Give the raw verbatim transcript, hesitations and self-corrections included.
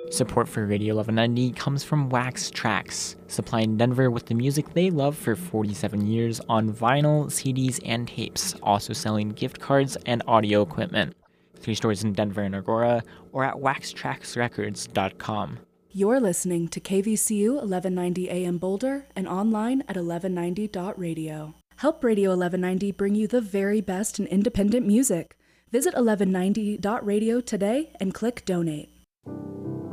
Support for Radio eleven ninety comes from Wax Trax, supplying Denver with the music they love for forty-seven years on vinyl, C Ds, and tapes, also selling gift cards and audio equipment. Three stores in Denver and Aurora, or at wax trax records dot com. You're listening to K V C U eleven ninety A M Boulder and online at eleven ninety dot radio. Help Radio eleven ninety bring you the very best in independent music. Visit eleven ninety dot radio today and click donate.